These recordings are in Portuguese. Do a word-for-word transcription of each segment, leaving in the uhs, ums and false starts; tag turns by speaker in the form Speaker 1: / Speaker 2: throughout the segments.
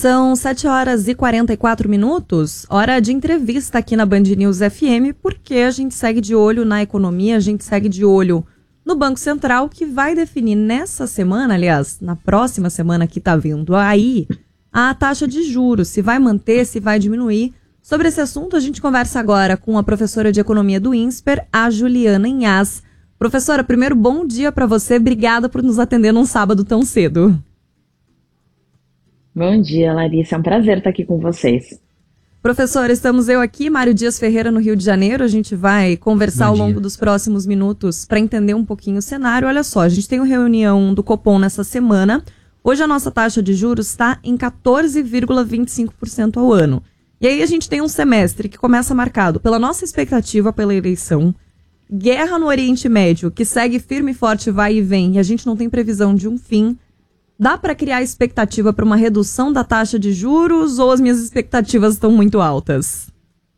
Speaker 1: São sete horas e quarenta e quatro minutos, hora de entrevista aqui na Band News F M, porque a gente segue de olho na economia, a gente segue de olho no Banco Central, que vai definir nessa semana, aliás, na próxima semana que está vindo aí, a taxa de juros, se vai manter, se vai diminuir. Sobre esse assunto, a gente conversa agora com a professora de economia do INSPER, a Juliana Inhas. Professora, primeiro, bom dia para você, obrigada por nos atender num sábado tão cedo.
Speaker 2: Bom dia, Larissa. É um prazer estar aqui com vocês.
Speaker 1: Professora, estamos eu aqui, Mário Dias Ferreira, no Rio de Janeiro. A gente vai conversar ao longo dos próximos minutos para entender um pouquinho o cenário. Olha só, a gente tem uma reunião do Copom nessa semana. Hoje a nossa taxa de juros está em quatorze vírgula vinte e cinco por cento ao ano. E aí a gente tem um semestre que começa marcado pela nossa expectativa pela eleição, guerra no Oriente Médio, que segue firme e forte, vai e vem, e a gente não tem previsão de um fim. Dá para criar expectativa para uma redução da taxa de juros ou as minhas expectativas estão muito altas?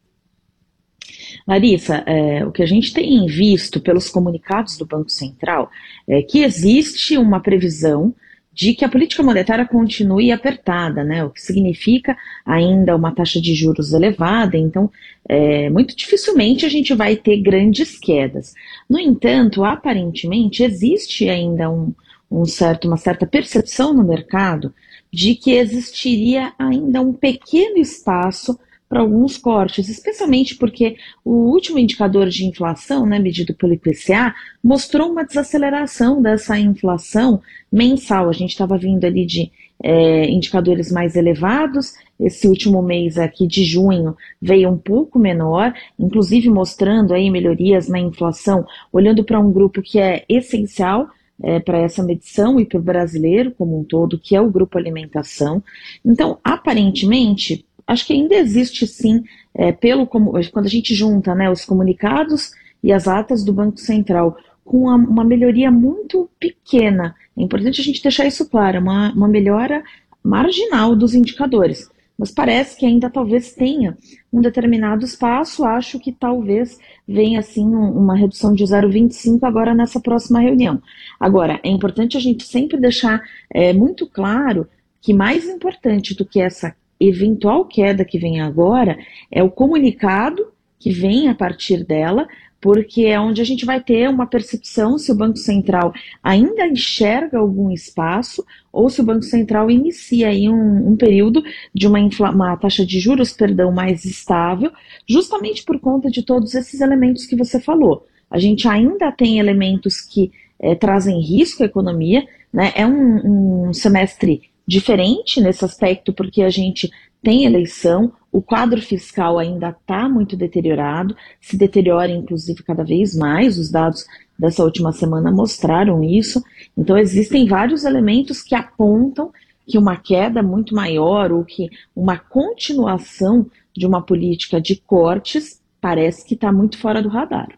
Speaker 2: Larissa, é, o que a gente tem visto pelos comunicados do Banco Central é que existe uma previsão de que a política monetária continue apertada, né? O que significa ainda uma taxa de juros elevada, então é, muito dificilmente a gente vai ter grandes quedas. No entanto, aparentemente existe ainda um Um certo, uma certa percepção no mercado de que existiria ainda um pequeno espaço para alguns cortes, especialmente porque o último indicador de inflação, né, medido pelo I P C A, mostrou uma desaceleração dessa inflação mensal. A gente estava vindo ali de é, indicadores mais elevados, esse último mês aqui de junho veio um pouco menor, inclusive mostrando aí melhorias na inflação, olhando para um grupo que é essencial É, para essa medição e para o brasileiro como um todo, que é o grupo alimentação. Então, aparentemente, acho que ainda existe sim, é, pelo, como, quando a gente junta, né, os comunicados e as atas do Banco Central, com uma, uma melhoria muito pequena. É importante a gente deixar isso claro, uma, uma melhora marginal dos indicadores. Mas parece que ainda talvez tenha um determinado espaço, acho que talvez venha assim uma redução de zero vírgula vinte e cinco agora nessa próxima reunião. Agora, é importante a gente sempre deixar é, muito claro que mais importante do que essa eventual queda que vem agora é o comunicado que vem a partir dela, porque é onde a gente vai ter uma percepção se o Banco Central ainda enxerga algum espaço ou se o Banco Central inicia aí um, um período de uma, infla, uma taxa de juros, perdão, mais estável, justamente por conta de todos esses elementos que você falou. A gente ainda tem elementos que é, trazem risco à economia, né? É um, um semestre diferente nesse aspecto, porque a gente tem eleição, o quadro fiscal ainda está muito deteriorado, se deteriora inclusive cada vez mais, os dados dessa última semana mostraram isso, então existem vários elementos que apontam que uma queda muito maior ou que uma continuação de uma política de cortes parece que está muito fora do radar.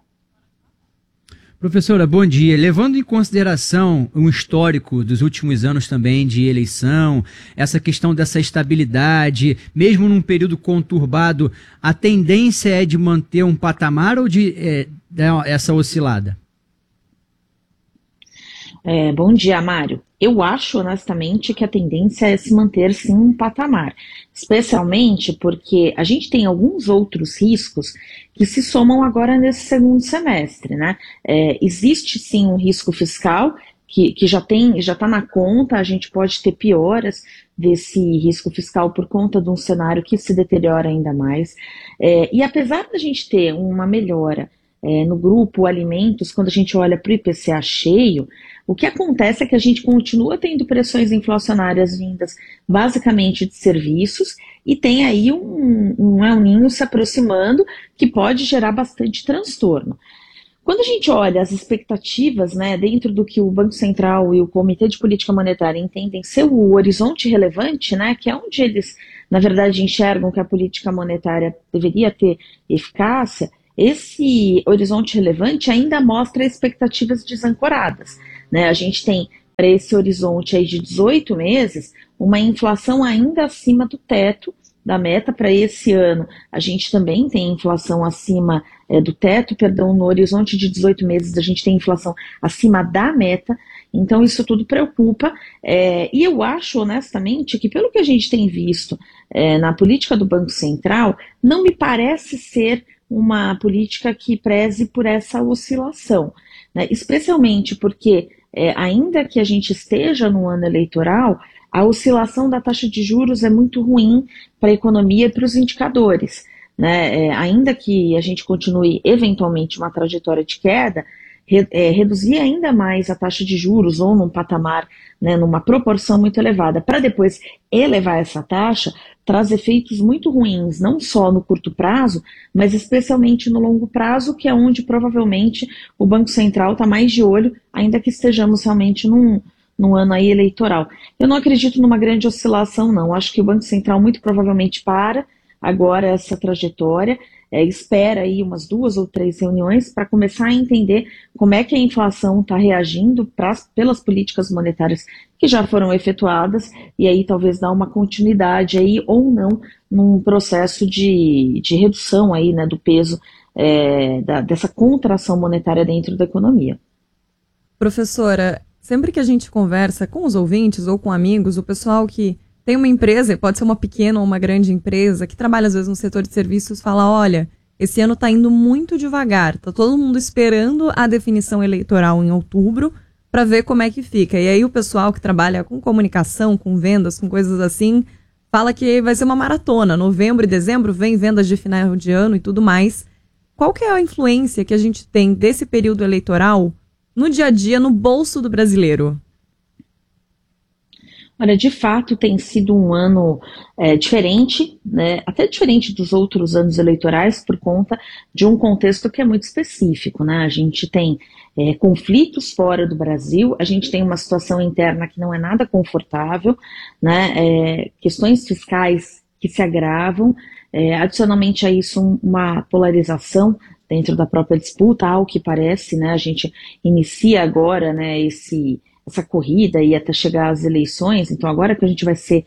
Speaker 3: Professora, bom dia. Levando em consideração um histórico dos últimos anos também de eleição, essa questão dessa estabilidade, mesmo num período conturbado, a tendência é de manter um patamar ou de é, dar essa oscilada?
Speaker 2: É, bom dia, Mário. Eu acho, honestamente, que a tendência é se manter, sim, um patamar, especialmente porque a gente tem alguns outros riscos que se somam agora nesse segundo semestre, né? É, existe, sim, um risco fiscal que, que já tem, já está na conta, a gente pode ter pioras desse risco fiscal por conta de um cenário que se deteriora ainda mais. É, e apesar da gente ter uma melhora É, no grupo alimentos, quando a gente olha para o I P C A cheio, o que acontece é que a gente continua tendo pressões inflacionárias vindas basicamente de serviços e tem aí um, um El Niño se aproximando que pode gerar bastante transtorno. Quando a gente olha as expectativas, né, dentro do que o Banco Central e o Comitê de Política Monetária entendem ser o horizonte relevante, né, que é onde eles, na verdade, enxergam que a política monetária deveria ter eficácia, esse horizonte relevante ainda mostra expectativas desancoradas, né? A gente tem, para esse horizonte aí de dezoito meses, uma inflação ainda acima do teto da meta. Para esse ano, a gente também tem inflação acima é, do teto, perdão, no horizonte de dezoito meses a gente tem inflação acima da meta, então isso tudo preocupa, é, e eu acho honestamente que pelo que a gente tem visto é, na política do Banco Central, não me parece ser uma política que preze por essa oscilação, né? Especialmente porque é, ainda que a gente esteja no ano eleitoral, a oscilação da taxa de juros é muito ruim para a economia e para os indicadores, né? É, ainda que a gente continue eventualmente uma trajetória de queda, re, é, reduzir ainda mais a taxa de juros ou num patamar, né, numa proporção muito elevada, para depois elevar essa taxa, traz efeitos muito ruins, não só no curto prazo, mas especialmente no longo prazo, que é onde provavelmente o Banco Central está mais de olho, ainda que estejamos realmente num no ano aí eleitoral. Eu não acredito numa grande oscilação, não. Acho que o Banco Central muito provavelmente para agora essa trajetória, é, espera aí umas duas ou três reuniões para começar a entender como é que a inflação está reagindo pras, pelas políticas monetárias que já foram efetuadas, e aí talvez dar uma continuidade aí ou não num processo de, de redução aí, né, do peso é, da, dessa contração monetária dentro da economia.
Speaker 1: Professora, sempre que a gente conversa com os ouvintes ou com amigos, o pessoal que tem uma empresa, pode ser uma pequena ou uma grande empresa, que trabalha às vezes no setor de serviços, fala, olha, esse ano está indo muito devagar, está todo mundo esperando a definição eleitoral em outubro para ver como é que fica. E aí o pessoal que trabalha com comunicação, com vendas, com coisas assim, fala que vai ser uma maratona. Novembro e dezembro vem vendas de final de ano e tudo mais. Qual que é a influência que a gente tem desse período eleitoral no dia a dia, no bolso do brasileiro?
Speaker 2: Olha, de fato tem sido um ano é, diferente, né, até diferente dos outros anos eleitorais, por conta de um contexto que é muito específico, né? A gente tem é, conflitos fora do Brasil, a gente tem uma situação interna que não é nada confortável, né? É, questões fiscais que se agravam, é, adicionalmente a isso uma polarização dentro da própria disputa, ao que parece, né? A gente inicia agora, né, esse, essa corrida e até chegar às eleições, então agora que a gente vai ser,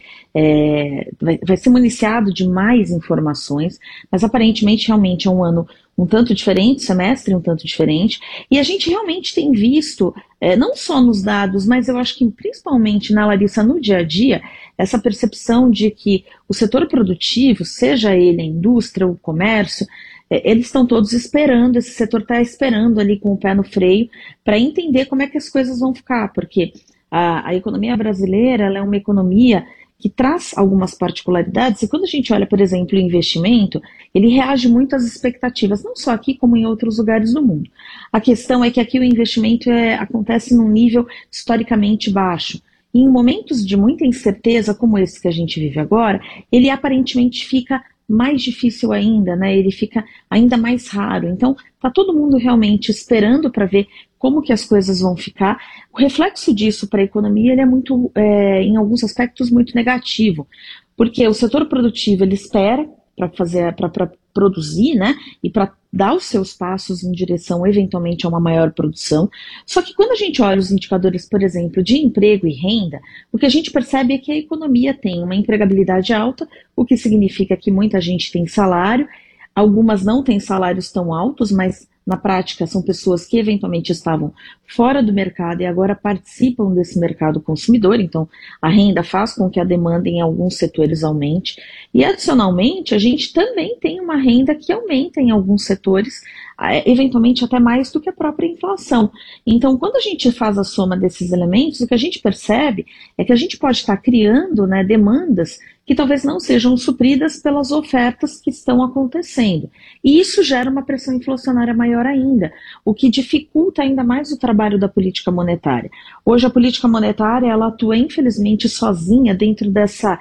Speaker 2: é, vai, vai ser municiado de mais informações, mas aparentemente realmente é um ano um tanto diferente, semestre um tanto diferente, e a gente realmente tem visto, é, não só nos dados, mas eu acho que principalmente na Larissa, no dia a dia, essa percepção de que o setor produtivo, seja ele a indústria, o comércio, eles estão todos esperando, esse setor está esperando ali com o pé no freio para entender como é que as coisas vão ficar, porque a, a economia brasileira ela é uma economia que traz algumas particularidades, e quando a gente olha, por exemplo, o investimento, ele reage muito às expectativas, não só aqui como em outros lugares do mundo. A questão é que aqui o investimento é, acontece num nível historicamente baixo. E em momentos de muita incerteza, como esse que a gente vive agora, ele aparentemente fica mais difícil ainda, né? Ele fica ainda mais raro. Então, tá todo mundo realmente esperando para ver como que as coisas vão ficar. O reflexo disso para a economia ele é muito, é, em alguns aspectos, muito negativo, porque o setor produtivo ele espera para fazer, para produzir, né? E para dar os seus passos em direção, eventualmente, a uma maior produção. Só que quando a gente olha os indicadores, por exemplo, de emprego e renda, o que a gente percebe é que a economia tem uma empregabilidade alta, o que significa que muita gente tem salário, algumas não têm salários tão altos, mas na prática são pessoas que eventualmente estavam fora do mercado e agora participam desse mercado consumidor, então a renda faz com que a demanda em alguns setores aumente, e adicionalmente a gente também tem uma renda que aumenta em alguns setores, eventualmente até mais do que a própria inflação. Então quando a gente faz a soma desses elementos, o que a gente percebe é que a gente pode estar criando, né, demandas que talvez não sejam supridas pelas ofertas que estão acontecendo. E isso gera uma pressão inflacionária maior ainda, o que dificulta ainda mais o trabalho da política monetária. Hoje a política monetária ela atua infelizmente sozinha dentro dessa,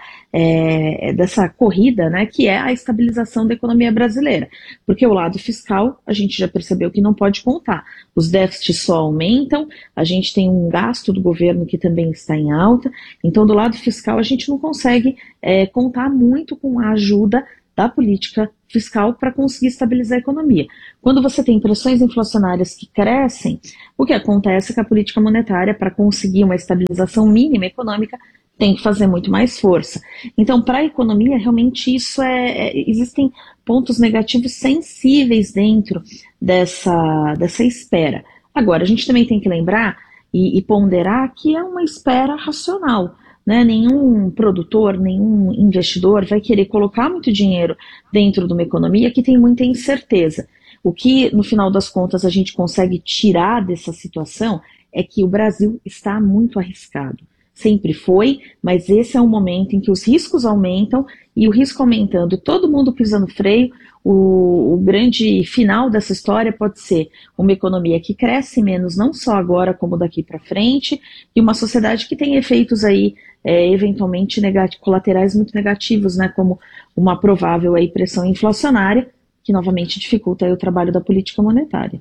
Speaker 2: é, dessa corrida, né, que é a estabilização da economia brasileira. Porque o lado fiscal a gente já percebeu que não pode contar. Os déficits só aumentam, a gente tem um gasto do governo que também está em alta, então do lado fiscal a gente não consegue é, contar muito com a ajuda da política fiscal para conseguir estabilizar a economia. Quando você tem pressões inflacionárias que crescem, o que acontece é que a política monetária, para conseguir uma estabilização mínima econômica, tem que fazer muito mais força. Então, para a economia, realmente isso é, é, existem pontos negativos sensíveis dentro dessa, dessa espera. Agora, a gente também tem que lembrar e, e ponderar que é uma espera racional, né? Nenhum produtor, nenhum investidor vai querer colocar muito dinheiro dentro de uma economia que tem muita incerteza. O que, no final das contas, a gente consegue tirar dessa situação é que o Brasil está muito arriscado. Sempre foi, mas esse é um momento em que os riscos aumentam, e o risco aumentando, todo mundo pisando freio, o, o grande final dessa história pode ser uma economia que cresce menos, não só agora, como daqui para frente, e uma sociedade que tem efeitos aí, é, eventualmente negat- colaterais muito negativos, né, como uma provável aí pressão inflacionária, que novamente dificulta aí o trabalho da política monetária.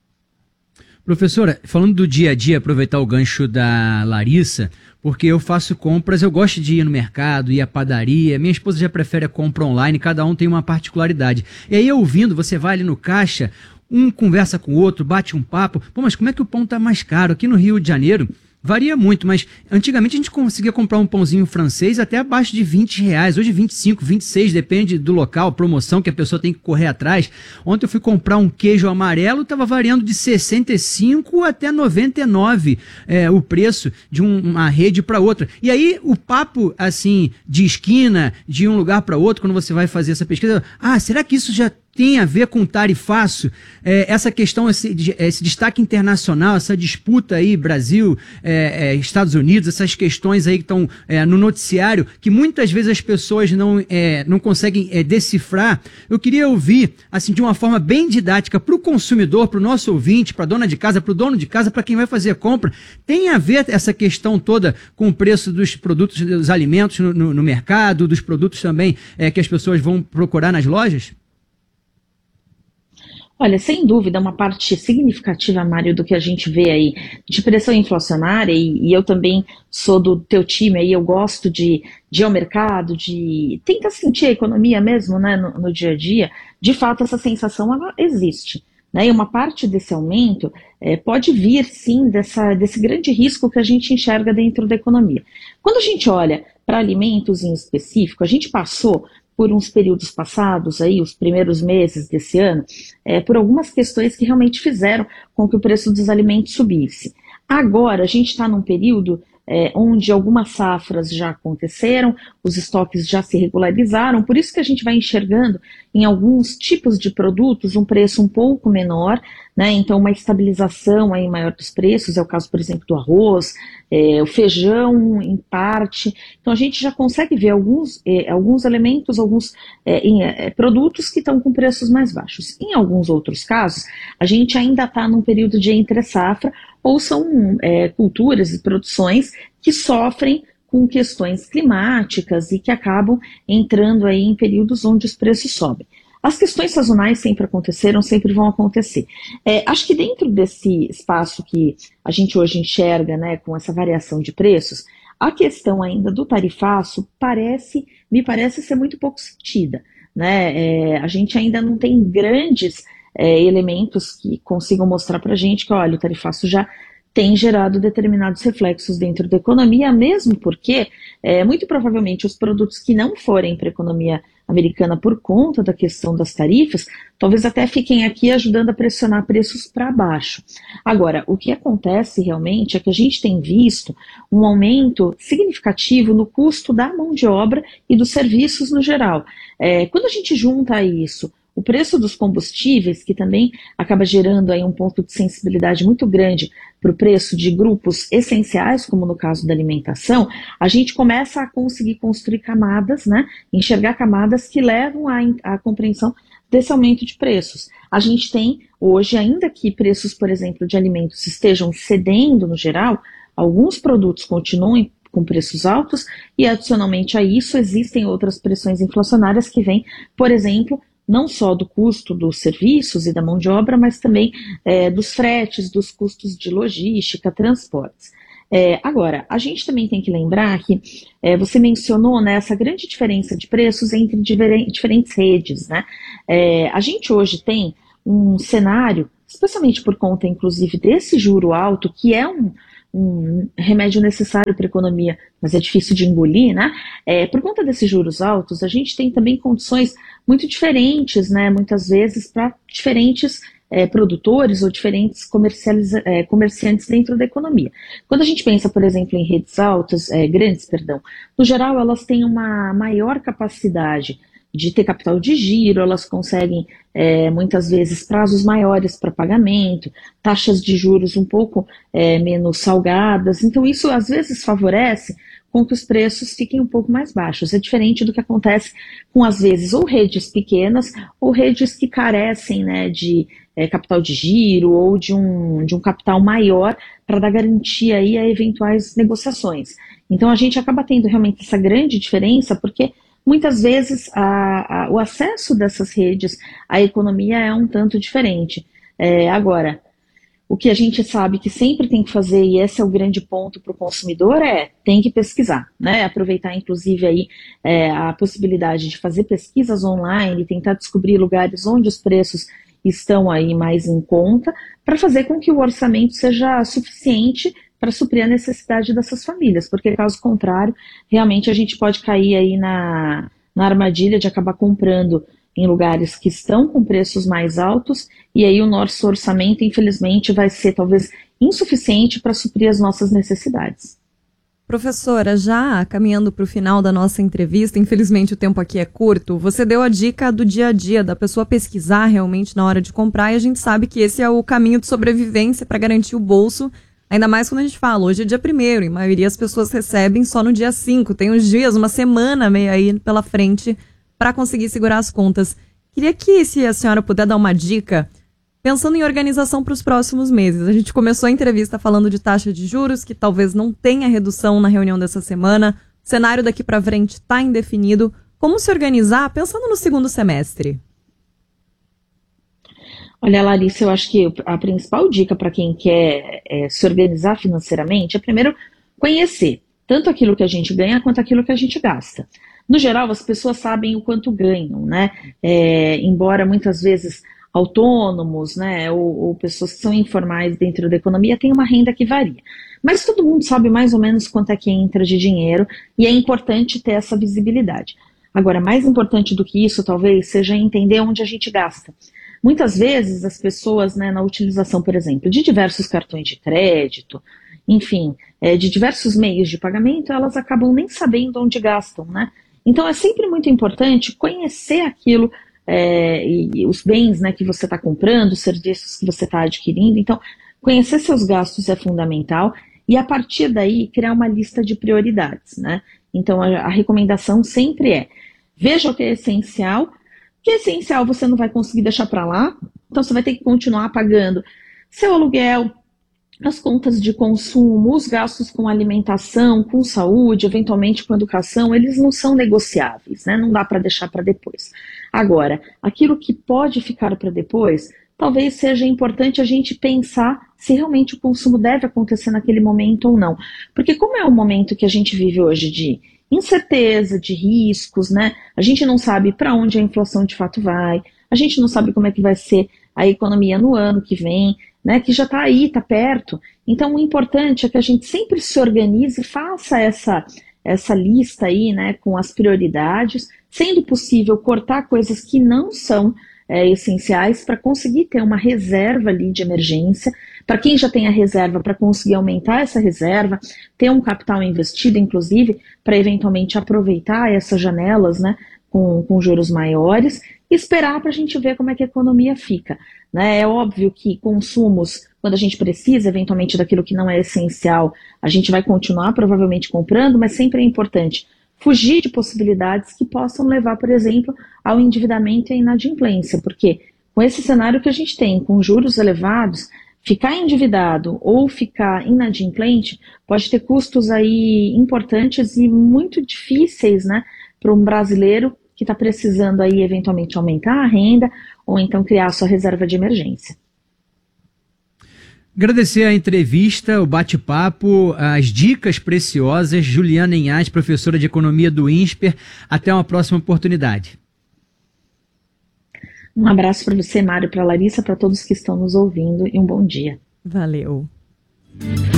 Speaker 3: Professora, falando do dia a dia, aproveitar o gancho da Larissa, porque eu faço compras, eu gosto de ir no mercado, ir à padaria, minha esposa já prefere a compra online, cada um tem uma particularidade. E aí, ouvindo, você vai ali no caixa, um conversa com o outro, bate um papo, pô, mas como é que o pão tá mais caro? Aqui no Rio de Janeiro, varia muito, mas antigamente a gente conseguia comprar um pãozinho francês até abaixo de vinte reais, hoje vinte e cinco, vinte e seis, depende do local, promoção que a pessoa tem que correr atrás. Ontem eu fui comprar um queijo amarelo, estava variando de sessenta e cinco até noventa e nove é, o preço de um, uma rede para outra. E aí o papo assim de esquina, de um lugar para outro, quando você vai fazer essa pesquisa, ah, será que isso já tem a ver com tarifaço, é, essa questão, esse, esse destaque internacional, essa disputa aí, Brasil, é, é, Estados Unidos, essas questões aí que estão é, no noticiário, que muitas vezes as pessoas não, é, não conseguem é, decifrar. Eu queria ouvir, assim, de uma forma bem didática, para o consumidor, para o nosso ouvinte, para a dona de casa, para o dono de casa, para quem vai fazer a compra, tem a ver essa questão toda com o preço dos produtos, dos alimentos no, no, no mercado, dos produtos também é, que as pessoas vão procurar nas lojas?
Speaker 2: Olha, sem dúvida, uma parte significativa, Mário, do que a gente vê aí de pressão inflacionária, e, e eu também sou do teu time aí, eu gosto de, de ir ao mercado, de tentar sentir a economia mesmo, né, no, no dia a dia. De fato, essa sensação, ela existe, né, e uma parte desse aumento é, pode vir, sim, dessa, desse grande risco que a gente enxerga dentro da economia. Quando a gente olha para alimentos em específico, a gente passou por uns períodos passados, aí, os primeiros meses desse ano, é, por algumas questões que realmente fizeram com que o preço dos alimentos subisse. Agora, a gente está num período é, onde algumas safras já aconteceram, os estoques já se regularizaram, por isso que a gente vai enxergando em alguns tipos de produtos um preço um pouco menor, né? Então uma estabilização aí maior dos preços, é o caso, por exemplo, do arroz, é, o feijão em parte. Então a gente já consegue ver alguns, é, alguns elementos, alguns é, em, é, produtos que estão com preços mais baixos. Em alguns outros casos, a gente ainda está num período de entre-safra, ou são é, culturas e produções que sofrem com questões climáticas e que acabam entrando aí em períodos onde os preços sobem. As questões sazonais sempre aconteceram, sempre vão acontecer. É, acho que dentro desse espaço que a gente hoje enxerga, né, com essa variação de preços, a questão ainda do tarifaço parece, me parece ser muito pouco sentida, né? É, a gente ainda não tem grandes é, elementos que consigam mostrar para a gente que, olha, o tarifaço já tem gerado determinados reflexos dentro da economia, mesmo porque, é, muito provavelmente, os produtos que não forem para a economia americana por conta da questão das tarifas, talvez até fiquem aqui ajudando a pressionar preços para baixo. Agora, o que acontece realmente é que a gente tem visto um aumento significativo no custo da mão de obra e dos serviços no geral. É, quando a gente junta a isso o preço dos combustíveis, que também acaba gerando aí um ponto de sensibilidade muito grande para o preço de grupos essenciais, como no caso da alimentação, a gente começa a conseguir construir camadas, né, enxergar camadas que levam à, à compreensão desse aumento de preços. A gente tem hoje, ainda que preços, por exemplo, de alimentos estejam cedendo no geral, alguns produtos continuam com preços altos e, adicionalmente a isso, existem outras pressões inflacionárias que vêm, por exemplo, não só do custo dos serviços e da mão de obra, mas também é, dos fretes, dos custos de logística, transportes. É, agora, a gente também tem que lembrar que é, você mencionou, né, essa grande diferença de preços entre diferentes redes, né? É, a gente hoje tem um cenário, especialmente por conta, inclusive, desse juro alto, que é um, um remédio necessário para a economia, mas é difícil de engolir, né? É, por conta desses juros altos, a gente tem também condições muito diferentes, né? Muitas vezes para diferentes é, produtores ou diferentes comercializa- é, comerciantes dentro da economia. Quando a gente pensa, por exemplo, em redes altas, é, grandes, perdão, no geral elas têm uma maior capacidade de ter capital de giro, elas conseguem é, muitas vezes prazos maiores para pagamento, taxas de juros um pouco é, menos salgadas, então isso às vezes favorece com que os preços fiquem um pouco mais baixos. É diferente do que acontece com, às vezes, ou redes pequenas ou redes que carecem, né, de é, capital de giro ou de um, de um capital maior para dar garantia aí a eventuais negociações. Então a gente acaba tendo realmente essa grande diferença porque muitas vezes a, a, o acesso dessas redes à economia é um tanto diferente. É, agora, o que a gente sabe que sempre tem que fazer, e esse é o grande ponto para o consumidor, é tem que pesquisar, né? Aproveitar, inclusive, aí, é, a possibilidade de fazer pesquisas online, tentar descobrir lugares onde os preços estão aí mais em conta, para fazer com que o orçamento seja suficiente para suprir a necessidade dessas famílias, porque caso contrário, realmente a gente pode cair aí na, na armadilha de acabar comprando em lugares que estão com preços mais altos, e aí o nosso orçamento, infelizmente, vai ser talvez insuficiente para suprir as nossas necessidades.
Speaker 1: Professora, já caminhando para o final da nossa entrevista, infelizmente o tempo aqui é curto, você deu a dica do dia a dia, da pessoa pesquisar realmente na hora de comprar, e a gente sabe que esse é o caminho de sobrevivência para garantir o bolso. Ainda mais quando a gente fala, hoje é dia primeiro, e a maioria das pessoas recebem só no dia cinco. Tem uns dias, uma semana meio aí pela frente para conseguir segurar as contas. Queria que, se a senhora puder dar uma dica, pensando em organização para os próximos meses. A gente começou a entrevista falando de taxa de juros, que talvez não tenha redução na reunião dessa semana. O cenário daqui para frente está indefinido. Como se organizar pensando no segundo semestre?
Speaker 2: Olha, Larissa, eu acho que a principal dica para quem quer é, se organizar financeiramente é primeiro conhecer tanto aquilo que a gente ganha quanto aquilo que a gente gasta. No geral, as pessoas sabem o quanto ganham, né? É, embora muitas vezes autônomos, né, ou, ou pessoas que são informais dentro da economia tenham uma renda que varia. Mas todo mundo sabe mais ou menos quanto é que entra de dinheiro e é importante ter essa visibilidade. Agora, mais importante do que isso, talvez, seja entender onde a gente gasta. Muitas vezes as pessoas, né, na utilização, por exemplo, de diversos cartões de crédito, enfim, é, de diversos meios de pagamento, elas acabam nem sabendo onde gastam, né? Então é sempre muito importante conhecer aquilo é, e, e os bens, né, que você está comprando, os serviços que você está adquirindo. Então, conhecer seus gastos é fundamental e a partir daí criar uma lista de prioridades, né? Então a, a recomendação sempre é, veja o que é essencial. O que é essencial você não vai conseguir deixar para lá, então você vai ter que continuar pagando seu aluguel, as contas de consumo, os gastos com alimentação, com saúde, eventualmente com educação, eles não são negociáveis, né? Não dá para deixar para depois. Agora, aquilo que pode ficar para depois, talvez seja importante a gente pensar se realmente o consumo deve acontecer naquele momento ou não. Porque como é o momento que a gente vive hoje de incerteza, de riscos, né? A gente não sabe para onde a inflação de fato vai, a gente não sabe como é que vai ser a economia no ano que vem, né? Que já está aí, está perto. Então o importante é que a gente sempre se organize e faça essa, essa lista aí, né? Com as prioridades, sendo possível cortar coisas que não são é, essenciais para conseguir ter uma reserva ali de emergência. Para quem já tem a reserva, para conseguir aumentar essa reserva, ter um capital investido, inclusive, para eventualmente aproveitar essas janelas, né, com, com juros maiores, e esperar para a gente ver como é que a economia fica. Né? É óbvio que consumos, quando a gente precisa, eventualmente, daquilo que não é essencial, a gente vai continuar provavelmente comprando, mas sempre é importante fugir de possibilidades que possam levar, por exemplo, ao endividamento e à inadimplência, porque com esse cenário que a gente tem, com juros elevados, ficar endividado ou ficar inadimplente pode ter custos aí importantes e muito difíceis, né, para um brasileiro que está precisando aí eventualmente aumentar a renda ou então criar a sua reserva de emergência.
Speaker 3: Agradecer a entrevista, o bate-papo, as dicas preciosas. Juliana Inhas, professora de Economia do INSPER. Até uma próxima oportunidade.
Speaker 2: Um abraço para você, Mário, para a Larissa, para todos que estão nos ouvindo e um bom dia.
Speaker 1: Valeu.